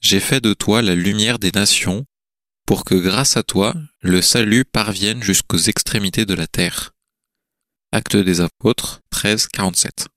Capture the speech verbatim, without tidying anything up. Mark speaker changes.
Speaker 1: j'ai fait de toi la lumière des nations, pour que grâce à toi, le salut parvienne jusqu'aux extrémités de la terre. Actes des Apôtres treize, quarante-sept.